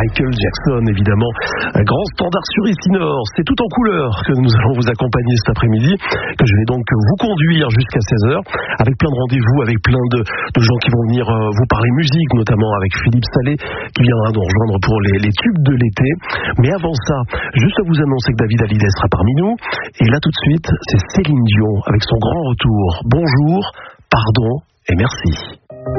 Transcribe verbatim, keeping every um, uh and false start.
Michael Jackson, évidemment. Un grand standard sur Ici Nord. C'est tout en couleur que nous allons vous accompagner cet après-midi, que je vais donc vous conduire jusqu'à seize heures, avec plein de rendez-vous, avec plein de, de gens qui vont venir vous parler musique, notamment avec Philippe Salé, qui viendra nous rejoindre pour les, les tubes de l'été. Mais avant ça, juste à vous annoncer que David Hallyday sera parmi nous. Et là, tout de suite, c'est Céline Dion avec son grand retour. Bonjour, pardon et merci.